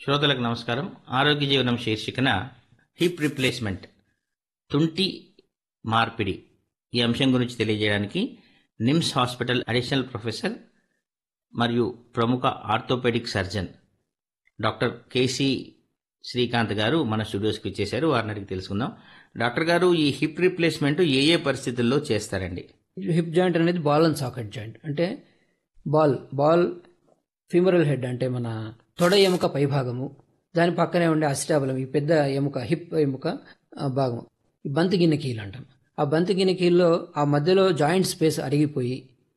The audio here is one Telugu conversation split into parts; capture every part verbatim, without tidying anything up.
శ్రోతలకు నమస్కారం. ఆరోగ్య జీవనం శీర్షికన హిప్ రిప్లేస్మెంట్, తుంటి మార్పిడి, ఈ అంశం గురించి తెలియజేయడానికి నిమ్స్ హాస్పిటల్ అడిషనల్ ప్రొఫెసర్ మరియు ప్రముఖ ఆర్థోపెడిక్ సర్జన్ డాక్టర్ కేసి శ్రీకాంత్ గారు మన స్టూడియోస్కి ఇచ్చేశారు. వారిని అడిగి తెలుసుకుందాం. డాక్టర్ గారు, ఈ హిప్ రిప్లేస్మెంట్ ఏ ఏ పరిస్థితుల్లో చేస్తారండి? హిప్ జాయింట్ అనేది బాల్ అండ్ సాకెట్ జాయింట్. అంటే బాల్ బాల్ ఫిమరల్ హెడ్ అంటే మన తొడ ఎముక పైభాగము, దాని పక్కనే ఉండే అసిటాబులం, ఈ పెద్ద ఎముక హిప్ ఎముక ఆ, భాగము, ఈ బంతి గిన్నె కీలు అంటాం. ఆ బంతి గిన్నె కీల్లో ఆ మధ్యలో జాయింట్ స్పేస్ అరిగిపోయి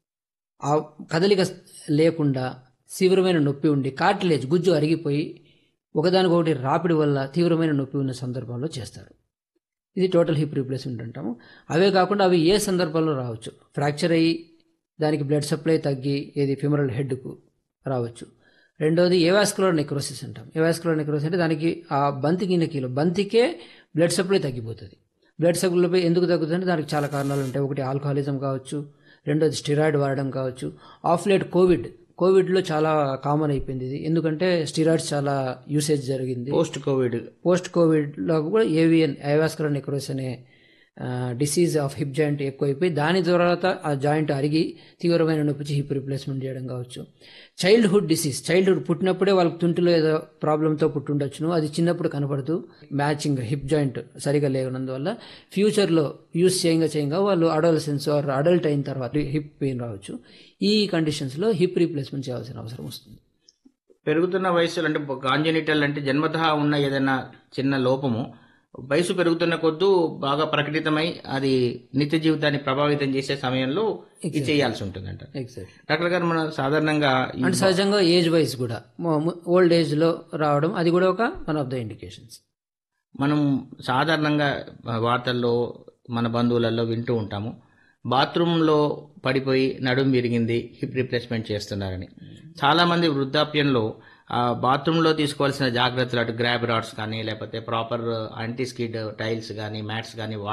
ఆ కదలిక లేకుండా తీవ్రమైన నొప్పి ఉండి కార్టిలేజ్ గుజ్జు అరిగిపోయి ఒకదానికొకటి రాపిడి వల్ల తీవ్రమైన నొప్పి ఉన్న సందర్భంలో చేస్తారు. ఇది టోటల్ హిప్ రీప్లేస్మెంట్ అంటాము. అవే కాకుండా అవి ఏ సందర్భంలో రావచ్చు. ఫ్రాక్చర్ అయ్యి దానికి బ్లడ్ సప్లై తగ్గి ఏది ఫిమరల్ హెడ్కు రావచ్చు. రెండోది ఏవాస్కులర్ నెక్రోసిస్ అంటాం. ఏవాస్కులర్ నెక్రోసిస్ అంటే దానికి ఆ బంతి గిన్నెకీలో బంతికే బ్లడ్ సప్లై తగ్గిపోతుంది. బ్లడ్ సప్లై ఎందుకు తగ్గుతుందంటే దానికి చాలా కారణాలు ఉంటాయి. ఒకటి ఆల్కహాలిజం కావచ్చు, రెండోది స్టిరాయిడ్ వాడడం కావచ్చు. ఆఫ్ లేట్ కోవిడ్ కోవిడ్లో చాలా కామన్ అయిపోయింది ఇది. ఎందుకంటే స్టిరాయిడ్స్ చాలా యూసేజ్ జరిగింది. పోస్ట్ కోవిడ్ పోస్ట్ కోవిడ్లో కూడా ఏవిఎన్ ఏవాస్కులర్ నెక్రోసిస్ అనే డిసీజ్ ఆఫ్ హిప్ జాయింట్ ఎక్కువైపోయి దాని తర్వాత ఆ జాయింట్ అరిగి తీవ్రమైన నొప్పిచి హిప్ రిప్లేస్మెంట్ చేయడం కావచ్చు. చైల్డ్హుడ్ డిసీజ్, చైల్డ్హుడ్ పుట్టినప్పుడే వాళ్ళకి తుంటిలో ఏదో ప్రాబ్లంతో పుట్టుండొచ్చును, అది చిన్నప్పుడు కనపడుతూ మ్యాచింగ్ హిప్ జాయింట్ సరిగా లేనందువల్ల ఫ్యూచర్లో యూస్ చేయంగా చేయంగా వాళ్ళు అడోలసెన్స్ ఆర్ అడల్ట్ అయిన తర్వాత హిప్ పెయిన్ రావచ్చు. ఈ కండిషన్స్లో హిప్ రీప్లేస్మెంట్ చేయాల్సిన అవసరం వస్తుంది. పెరుగుతున్న వయసులో, అంటే కాంజెనిటల్ అంటే జన్మతః ఉన్న ఏదైనా చిన్న లోపము వయసు పెరుగుతున్న కొద్దూ బాగా ప్రకటితమై అది నిత్య జీవితాన్ని ప్రభావితం చేసే సమయంలో ఇది చేయాల్సి ఉంటుందంట. ఎగ్జాక్ట్. డాక్టర్ గారు, మన సాధారణంగా ఈ అంటే సహజంగా ఏజ్ వైజ్ కూడా ఓల్డ్ ఏజ్లో రావడం అది కూడా ఒక వన్ ఆఫ్ ద ఇండికేషన్స్. మనం సాధారణంగా వార్తల్లో మన బంధువులలో వింటూ ఉంటాము, బాత్రూంలో పడిపోయి నడుం విరిగింది, హిప్ రిప్లేస్మెంట్ చేస్తున్నారని. చాలామంది వృద్ధాప్యంలో ఆ బాత్రూంలో తీసుకోవాల్సిన జాగ్రత్తలు, అటు గ్రాబ్ రాడ్స్ కానీ లేకపోతే ప్రాపర్ యాంటీ స్కిడ్ టైల్స్ కానీ మ్యాట్స్ కానీ